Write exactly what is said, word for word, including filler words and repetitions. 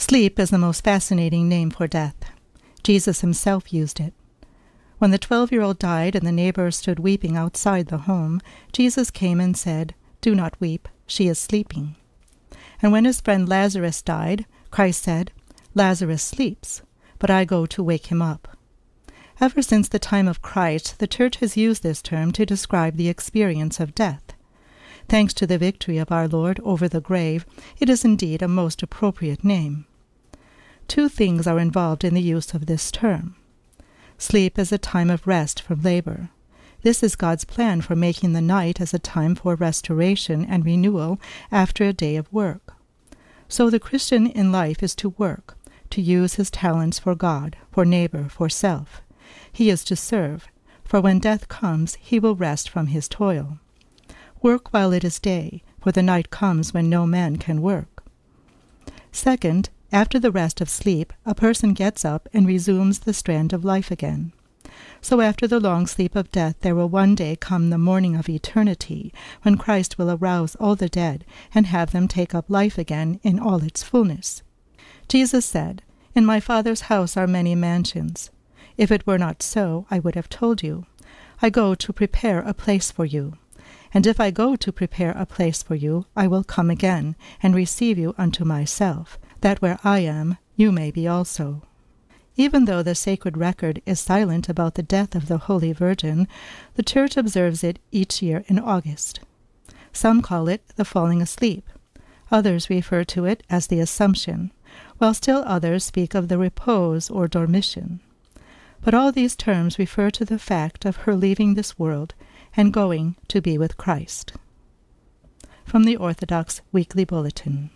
Sleep is the most fascinating name for death. Jesus himself used it. When the twelve-year-old died and the neighbors stood weeping outside the home, Jesus came and said, "Do not weep, she is sleeping." And when his friend Lazarus died, Christ said, "Lazarus sleeps, but I go to wake him up." Ever since the time of Christ, the Church has used this term to describe the experience of death. Thanks to the victory of our Lord over the grave, it is indeed a most appropriate name. Two things are involved in the use of this term. Sleep is a time of rest from labor. This is God's plan for making the night as a time for restoration and renewal after a day of work. So the Christian in life is to work, to use his talents for God, for neighbor, for self. He is to serve, for when death comes, he will rest from his toil. Work while it is day, for the night comes when no man can work. Second, after the rest of sleep, a person gets up and resumes the strand of life again. So after the long sleep of death, there will one day come the morning of eternity, when Christ will arouse all the dead and have them take up life again in all its fullness. Jesus said, "In my Father's house are many mansions. If it were not so, I would have told you. I go to prepare a place for you. And if I go to prepare a place for you, I will come again, and receive you unto myself, that where I am, you may be also." Even though the sacred record is silent about the death of the Holy Virgin, the Church observes it each year in August. Some call it the falling asleep. Others refer to it as the Assumption, while still others speak of the repose or dormition. But all these terms refer to the fact of her leaving this world and going to be with Christ. From the Orthodox Weekly Bulletin.